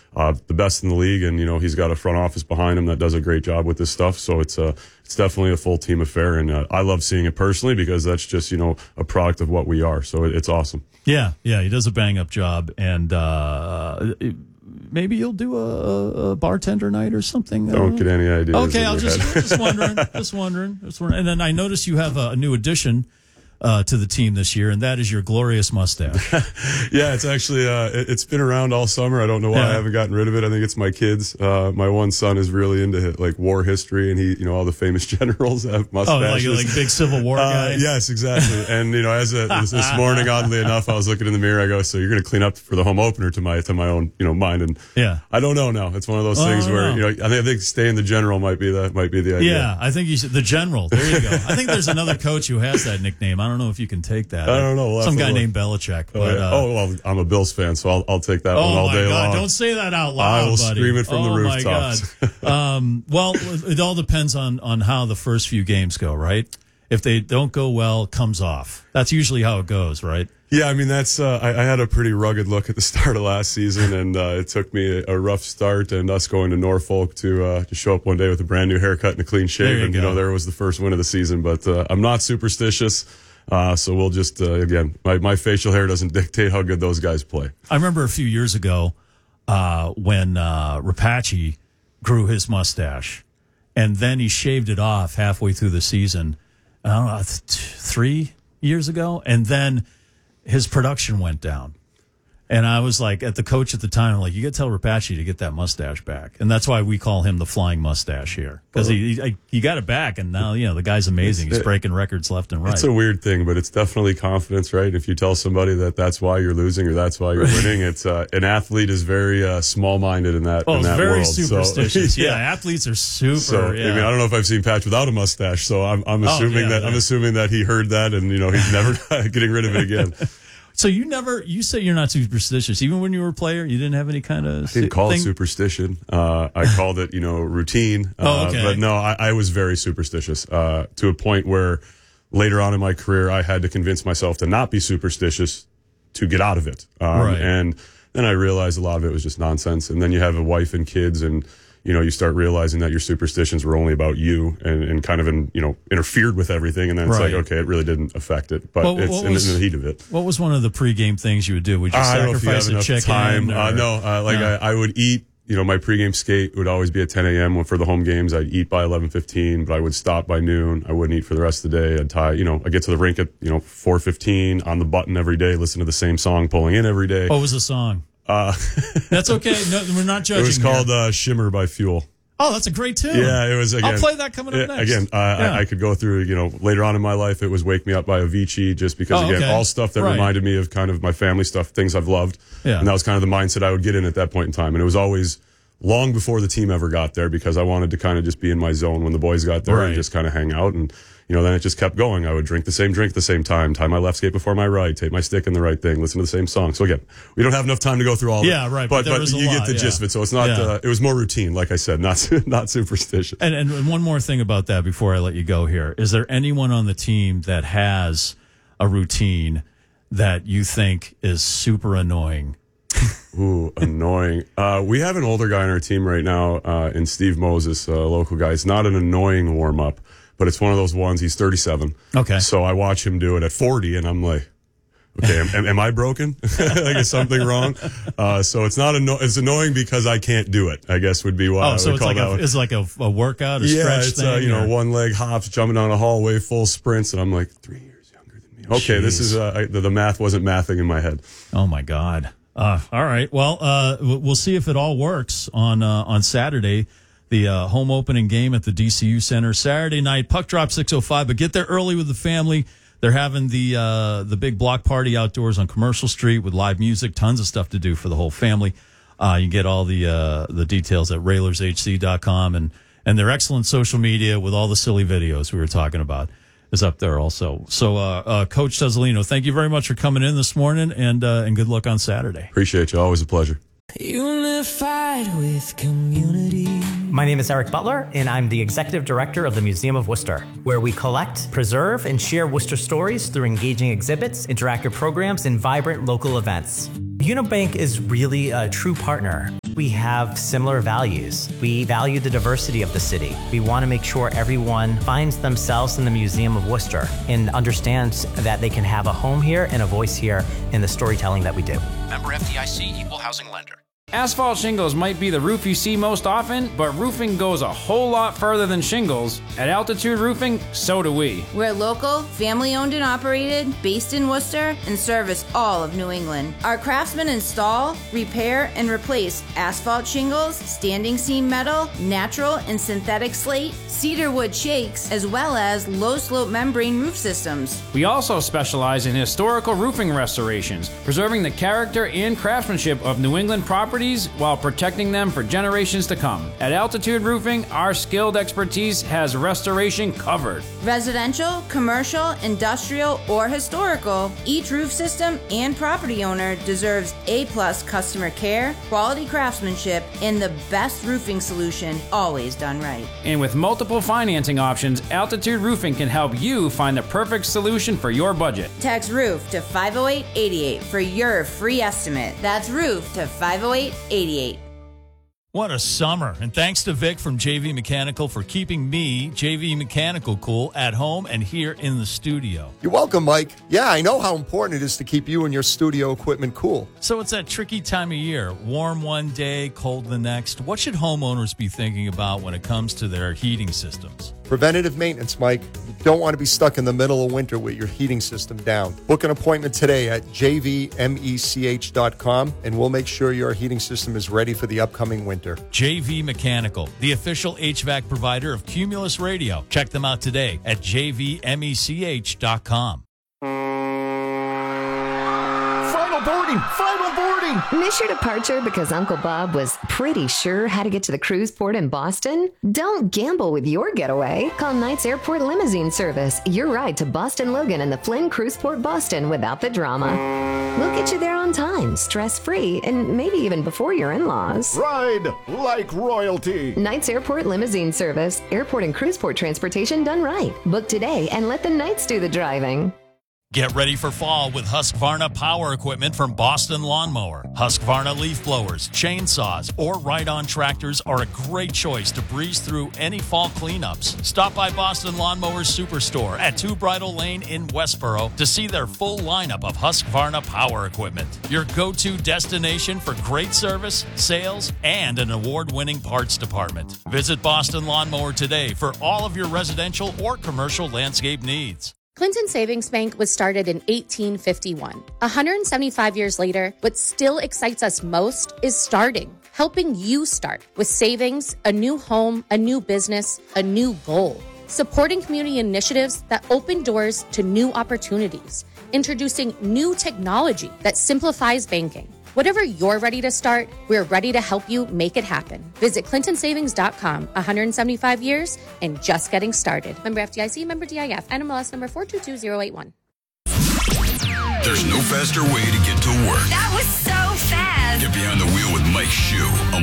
the best in the league, and he's got a front office behind him that does a great job with this stuff. So it's definitely a full team affair, and I love seeing it personally because that's just a product of what we are. So it's awesome. Yeah, he does a bang up job, and maybe you'll do a bartender night or something. Don't get any ideas. Okay, I was just wondering. And then I noticed you have a new addition to the team this year, and that is your glorious mustache. Yeah, it's actually it's been around all summer. I don't know why I haven't gotten rid of it. I think it's my kids. My one son is really into like war history, and he, all the famous generals have mustaches. Oh, like big Civil War guy. Yes, exactly. And this morning, oddly enough, I was looking in the mirror. I go, "So you're going to clean up for the home opener to my own mind?" And I don't know. Now it's one of those things where I think staying the general might be the idea. Yeah, I think you should the general. There you go. I think there's another coach who has that nickname. I don't know if you can take that. I don't know. Some guy named Belichick. But, well, I'm a Bills fan, so I'll take that one all day long. Oh, my God. Don't say that out loud, I will buddy. scream it from the rooftops. Well, it all depends on how the first few games go, right? If they don't go well, it comes off. That's usually how it goes, right? Yeah, I mean, that's I had a pretty rugged look at the start of last season, and it took me a rough start, and us going to Norfolk to show up one day with a brand new haircut and a clean shave, and there was the first win of the season. But I'm not superstitious. So we'll just, again, my facial hair doesn't dictate how good those guys play. I remember a few years ago when Rapace grew his mustache, and then he shaved it off halfway through the season. I don't know, 3 years ago, and then his production went down. And I was like, at the coach at the time, I'm like, you got to tell Rapace to get that mustache back. And that's why we call him the Flying Mustache here. Because he got it back, and now, the guy's amazing. He's breaking records left and right. It's a weird thing, but it's definitely confidence, right? If you tell somebody that that's why you're losing or that's why you're winning, it's an athlete is very small-minded in that world. Very superstitious. So, athletes are super. So, I mean, I don't know if I've seen Patch without a mustache, so I'm assuming I'm assuming that he heard that, and he's never getting rid of it again. So you say you're not superstitious. Even when you were a player, you didn't have any kind of I didn't call it superstition. I called it, routine. Okay. But no, I was very superstitious to a point where later on in my career, I had to convince myself to not be superstitious to get out of it. Right. And then I realized a lot of it was just nonsense. And then you have a wife and kids, and you start realizing that your superstitions were only about you and kind of interfered with everything. And then it's like, okay, it really didn't affect it, but it's in the heat of it. What was one of the pregame things you would do? Would you sacrifice a chicken? Time. I would eat, my pregame skate would always be at 10 a.m. For the home games. I'd eat by 11:15, but I would stop by noon. I wouldn't eat for the rest of the day. I'd I'd get to the rink at, 4:15 on the button every day, listen to the same song, pulling in every day. What was the song? That's okay. No, we're not judging. It was called Shimmer by Fuel. Oh, that's a great tune. Yeah, it was. Again, I'll play that coming up next. Again, I could go through. Later on in my life, it was "Wake Me Up" by Avicii, just because all stuff that reminded me of kind of my family stuff, things I've loved, and that was kind of the mindset I would get in at that point in time. And it was always long before the team ever got there, because I wanted to kind of just be in my zone when the boys got there and just kind of hang out. And then it just kept going. I would drink the same drink at the same time, tie my left skate before my right, tape my stick in the right thing, listen to the same song. So again, we don't have enough time to go through all of it. Yeah, right. But you get the gist of it. So it's not, it was more routine, like I said, not superstitious. And one more thing about that before I let you go here. Is there anyone on the team that has a routine that you think is super annoying? Ooh, annoying. We have an older guy on our team right now, in Steve Moses, a local guy. It's not an annoying warm-up, but it's one of those ones. He's 37. Okay. So I watch him do it at 40, and I'm like, okay, am I broken? Like, is something wrong? So it's not it's annoying because I can't do it, I guess would be why I would call that one. It's like a workout, stretch thing? Yeah, it's, one leg hops, jumping down a hallway, full sprints, and I'm like, 3 years younger than me. Okay, this is, the math wasn't mathing in my head. Oh, my God. All right. Well, we'll see if it all works on Saturday. The home opening game at the DCU Center Saturday night. Puck drop 6:05, but get there early with the family. They're having the big block party outdoors on Commercial Street with live music, tons of stuff to do for the whole family. You can get all the details at RailersHC.com, and their excellent social media with all the silly videos we were talking about is up there also. So, Coach Tezzolino, thank you very much for coming in this morning, and good luck on Saturday. Appreciate you. Always a pleasure. Unified with community. My name is Eric Butler, and I'm the Executive Director of the Museum of Worcester, where we collect, preserve, and share Worcester stories through engaging exhibits, interactive programs, and vibrant local events. Unibank is really a true partner. We have similar values. We value the diversity of the city. We want to make sure everyone finds themselves in the Museum of Worcester and understands that they can have a home here and a voice here in the storytelling that we do. Member FDIC, Equal Housing Lender. Asphalt shingles might be the roof you see most often, but roofing goes a whole lot further than shingles. At Altitude Roofing, so do we. We're local, family-owned and operated, based in Worcester, and service all of New England. Our craftsmen install, repair, and replace asphalt shingles, standing seam metal, natural and synthetic slate, cedar wood shakes, as well as low-slope membrane roof systems. We also specialize in historical roofing restorations, preserving the character and craftsmanship of New England properties while protecting them for generations to come. At Altitude Roofing, our skilled expertise has restoration covered. Residential, commercial, industrial, or historical, each roof system and property owner deserves A-plus customer care, quality craftsmanship, and the best roofing solution always done right. And with multiple financing options, Altitude Roofing can help you find the perfect solution for your budget. Text ROOF to 50888 for your free estimate. That's ROOF to 50888. What a summer. And thanks to Vic from JV Mechanical for keeping me, JV Mechanical, cool at home and here in the studio. You're welcome, Mike. Yeah, I know how important it is to keep you and your studio equipment cool. So it's that tricky time of year. Warm one day, cold the next. What should homeowners be thinking about when it comes to their heating systems? Preventative maintenance, Mike. You don't want to be stuck in the middle of winter with your heating system down. Book an appointment today at jvmech.com, and we'll make sure your heating system is ready for the upcoming winter. JV Mechanical, the official HVAC provider of Cumulus Radio. Check them out today at jvmech.com. Final boarding! Miss your departure because Uncle Bob was pretty sure how to get to the cruise port in Boston? Don't gamble with your getaway. Call Knights Airport Limousine Service. Your ride to Boston Logan and the Flynn Cruise Port Boston without the drama. We'll get you there on time, stress-free, and maybe even before your in-laws. Ride like royalty. Knights Airport Limousine Service. Airport and cruise port transportation done right. Book today and let the Knights do the driving. Get ready for fall with Husqvarna power equipment from Boston Lawnmower. Husqvarna leaf blowers, chainsaws, or ride-on tractors are a great choice to breeze through any fall cleanups. Stop by Boston Lawnmower Superstore at 2 Bridle Lane in Westboro to see their full lineup of Husqvarna power equipment. Your go-to destination for great service, sales, and an award-winning parts department. Visit Boston Lawnmower today for all of your residential or commercial landscape needs. Clinton Savings Bank was started in 1851. 175 years later, what still excites us most is starting, helping you start with savings, a new home, a new business, a new goal. Supporting community initiatives that open doors to new opportunities, introducing new technology that simplifies banking. Whatever you're ready to start, we're ready to help you make it happen. Visit ClintonSavings.com. 175 years and just getting started. Member FDIC, member DIF, NMLS number 422081. There's no faster way to get to work. That was so fast. Get behind the wheel with Mike Shue.